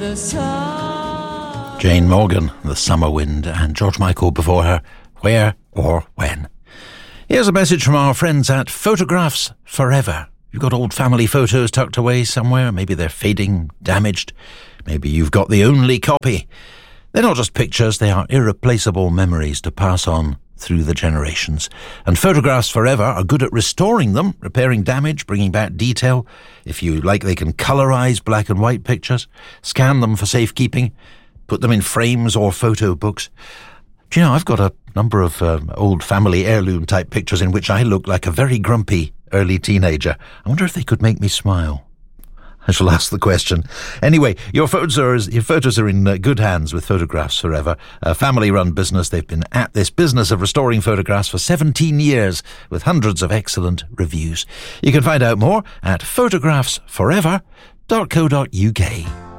Jane Morgan, The Summer Wind, and George Michael before her, Where or When. Here's a message from our friends at Photographs Forever. You've got old family photos tucked away somewhere. Maybe they're fading, damaged. Maybe you've got the only copy. They're not just pictures, they are irreplaceable memories to pass on through the generations. And Photographs Forever are good at restoring them, repairing damage, bringing back detail. If you like, they can colorise black and white pictures, scan them for safekeeping, put them in frames or photo books. Do you know, I've got a number of old family heirloom type pictures in which I look like a very grumpy early teenager. I wonder if they could make me smile. I shall ask the question. Anyway, your photos are in good hands with Photographs Forever, a family-run business. They've been at this business of restoring photographs for 17 years with hundreds of excellent reviews. You can find out more at photographsforever.co.uk.